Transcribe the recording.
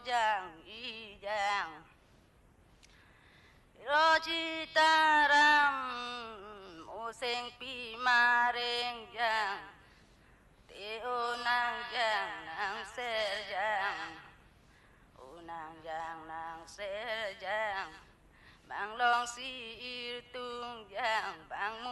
jang ijang Rojitaram using pimaring jang unang jang nang serjang unang jang nang serjang Bang long si tung jang bang